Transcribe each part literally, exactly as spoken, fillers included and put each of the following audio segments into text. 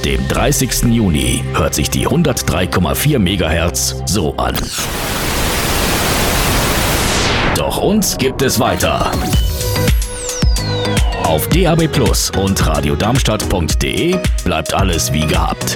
Ab dem dreißigsten Juni hört sich die hundertdrei Komma vier Megahertz so an. Doch uns gibt es weiter. Auf D A B Plus und radiodarmstadt punkt de bleibt alles wie gehabt.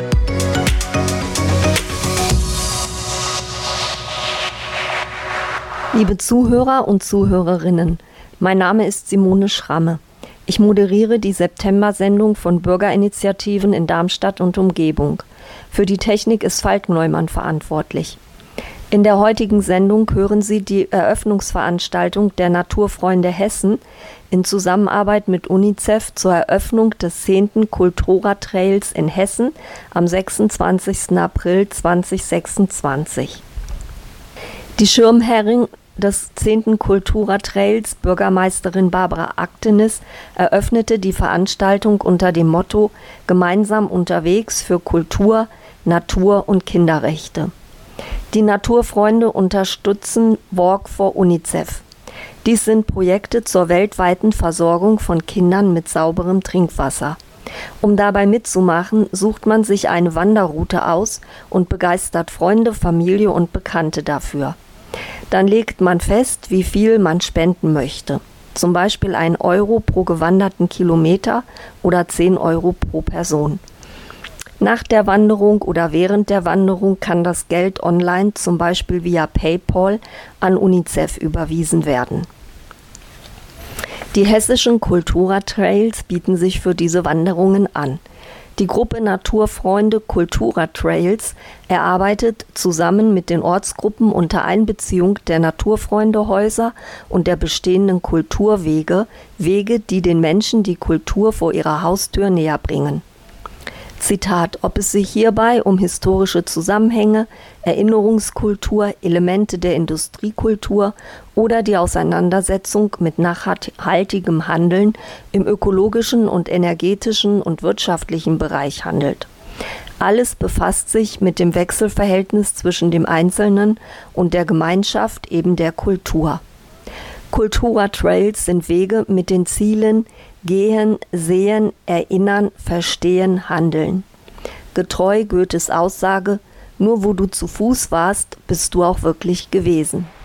Liebe Zuhörer und Zuhörerinnen, mein Name ist Simone Schramme. Ich moderiere die September-Sendung von Bürgerinitiativen in Darmstadt und Umgebung. Für die Technik ist Falk Neumann verantwortlich. In der heutigen Sendung hören Sie die Eröffnungsveranstaltung der Naturfreunde Hessen in Zusammenarbeit mit UNICEF zur Eröffnung des zehnten Kultura-Trails in Hessen am sechsundzwanzigsten April zweitausendsechsundzwanzig. Die Schirmherrin des zehnten Kultura-Trails, Bürgermeisterin Barbara Aktenis, eröffnete die Veranstaltung unter dem Motto „Gemeinsam unterwegs für Kultur, Natur und Kinderrechte“. Die Naturfreunde unterstützen Walk for UNICEF. Dies sind Projekte zur weltweiten Versorgung von Kindern mit sauberem Trinkwasser. Um dabei mitzumachen, sucht man sich eine Wanderroute aus und begeistert Freunde, Familie und Bekannte dafür. Dann legt man fest, wie viel man spenden möchte. Zum Beispiel ein Euro pro gewanderten Kilometer oder zehn Euro pro Person. Nach der Wanderung oder während der Wanderung kann das Geld online, zum Beispiel via PayPal, an UNICEF überwiesen werden. Die hessischen Kultura-Trails bieten sich für diese Wanderungen an. Die Gruppe Naturfreunde Kultura-Trails erarbeitet zusammen mit den Ortsgruppen unter Einbeziehung der Naturfreundehäuser und der bestehenden Kulturwege Wege, die den Menschen die Kultur vor ihrer Haustür näher bringen. Zitat: Ob es sich hierbei um historische Zusammenhänge, Erinnerungskultur, Elemente der Industriekultur oder die Auseinandersetzung mit nachhaltigem Handeln im ökologischen und energetischen und wirtschaftlichen Bereich handelt. Alles befasst sich mit dem Wechselverhältnis zwischen dem Einzelnen und der Gemeinschaft, eben der Kultur. Kultura-Trails sind Wege mit den Zielen Gehen, Sehen, Erinnern, Verstehen, Handeln. Getreu Goethes Aussage: Nur wo du zu Fuß warst, bist du auch wirklich gewesen.